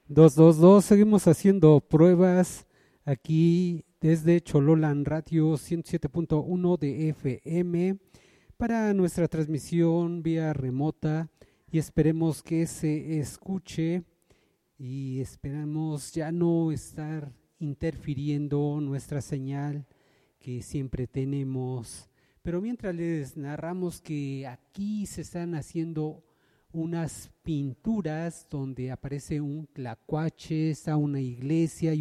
222, seguimos haciendo pruebas aquí desde Chololan Radio 107.1 de FM para nuestra transmisión vía remota y esperemos que se escuche y esperamos ya no estar interfiriendo nuestra señal que siempre tenemos. Pero mientras les narramos que aquí se están haciendo unas pinturas donde aparece un tlacuache, está una iglesia y